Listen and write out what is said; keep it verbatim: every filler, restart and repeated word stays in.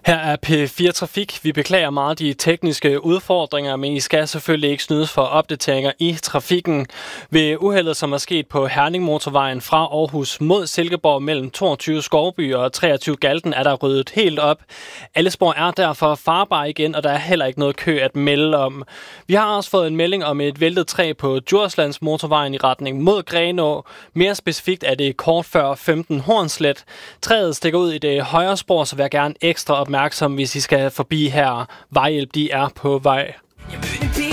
Her er P fire Trafik. Vi beklager meget de tekniske udfordringer, men I skal selvfølgelig ikke snydes for opdateringer i trafikken. Ved uheldet, som er sket på Herning-motorvejen fra Aarhus mod Silkeborg mellem toogtyve Skovby og treogtyve Galten, er der ryddet helt op. Alle spor er derfor farbare igen, og der er heller ikke noget kø at melde om. Vi har også fået en melding om et væltet træ på Djurslands motorvejen i retning mod Grenå. Mere specifikt er det kort før femten Hornslet. Træet stikker ud i det højre spor, så vær gerne ekstra opmærksom, hvis I skal forbi her. Vejhjælp, de er på vej.